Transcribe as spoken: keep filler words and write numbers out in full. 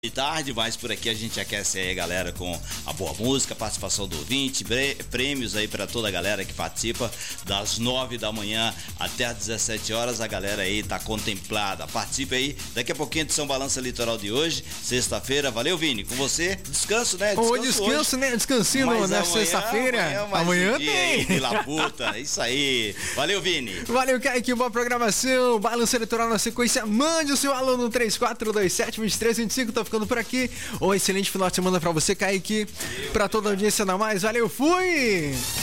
De tarde, mas por aqui a gente aquece aí a galera com a boa música, participação do ouvinte, prêmios aí para toda a galera que participa das nove da manhã até às dezessete horas. A galera aí tá contemplada. Participe aí. Daqui a pouquinho de São Balança Litoral de hoje, sexta-feira. Valeu, Vini. Com você, descanso, né? Descanso, Ô, descanso hoje. né? Descansinho mas na sexta-feira. Amanhã, amanhã um tem. De Laputa. Isso aí. Valeu, Vini. Valeu, Kaique. Boa programação. Balança Litoral na sequência. Mande o seu alô no três quatro dois sete, dois três dois cinco. Tô ficando por aqui. Um excelente final de semana pra você, Kaique. Pra toda a audiência da Mais. Valeu, fui!